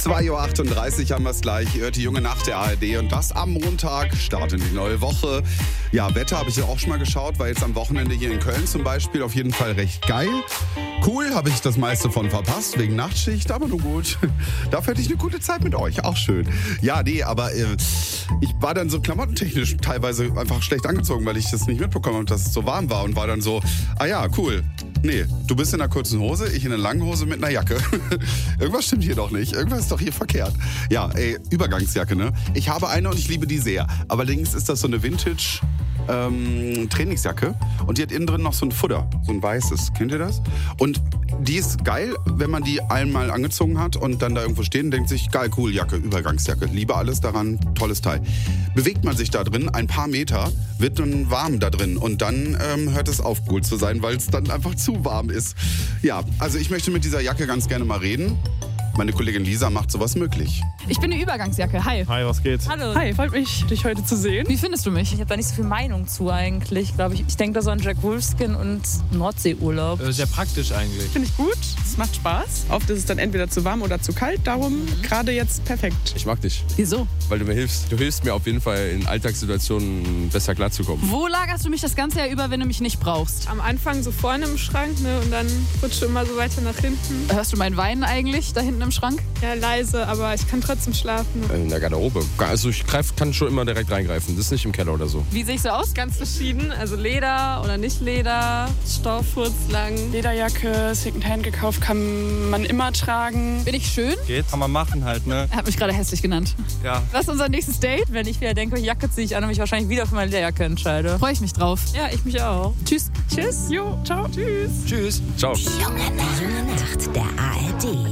2.38 Uhr haben wir es gleich. Ihr hört die junge Nacht der ARD und das am Montag startet die neue Woche. Ja, Wetter habe ich ja auch schon mal geschaut, war jetzt am Wochenende hier in Köln zum Beispiel auf jeden Fall recht geil. Cool, habe ich das meiste von verpasst, wegen Nachtschicht, aber nur gut. Dafür hatte ich eine gute Zeit mit euch, auch schön. Ja, nee, aber ich war dann so klamottentechnisch teilweise einfach schlecht angezogen, weil ich das nicht mitbekommen habe, dass es so warm war und war dann so, ah ja, cool. Nee, du bist in einer kurzen Hose, ich in einer langen Hose mit einer Jacke. Irgendwas stimmt hier doch nicht. Irgendwas ist doch hier verkehrt. Ja, ey, Übergangsjacke, ne? Ich habe eine und ich liebe die sehr. Allerdings ist das so eine Vintage Trainingsjacke und die hat innen drin noch so ein Futter, so ein weißes. Kennt ihr das? Und die ist geil, wenn man die einmal angezogen hat und dann da irgendwo steht und denkt sich, geil, cool, Jacke, Übergangsjacke. Liebe alles daran, tolles Teil. Bewegt man sich da drin, ein paar Meter, wird dann warm da drin und dann hört es auf, cool zu sein, weil es dann einfach zu warm ist. Ja, also ich möchte mit dieser Jacke ganz gerne mal reden. Meine Kollegin Lisa macht sowas möglich. Ich bin eine Übergangsjacke. Hi. Hi, was geht? Hallo. Hi, freut mich, dich heute zu sehen. Wie findest du mich? Ich habe da nicht so viel Meinung zu eigentlich, glaube ich. Ich denke da so an Jack Wolfskin und Nordseeurlaub. Sehr praktisch eigentlich. Finde ich gut, es macht Spaß. Oft ist es dann entweder zu warm oder zu kalt, darum gerade jetzt perfekt. Ich mag dich, Wieso? weil du mir hilfst. Du hilfst mir auf jeden Fall in Alltagssituationen besser klarzukommen. Wo lagerst du mich das ganze Jahr über, wenn du mich nicht brauchst? Am Anfang so vorne im Schrank, ne, und dann rutscht du immer so weiter nach hinten. Hörst du mein Weinen eigentlich da hinten im Schrank? Ja, leise, aber ich kann trotzdem schlafen. In der Garderobe. Also ich kann schon immer direkt reingreifen. Das ist nicht im Keller oder so. Wie sehe ich so aus? Ganz verschieden, also Leder oder nicht Leder, Stoff, furzlang. Lederjacke, Secondhand gekauft, kann man immer tragen. Bin ich schön? Geht, kann man machen halt, ne? Er hat mich gerade hässlich genannt. Ja. Was ist unser nächstes Date? Wenn ich wieder denke, Jacke ziehe ich an und mich wahrscheinlich wieder für meine Lederjacke entscheide. Freue ich mich drauf. Ja, ich mich auch. Tschüss. Tschüss. Jo, ciao. Tschüss. Tschüss. Ciao. Die junge Nacht der ARD.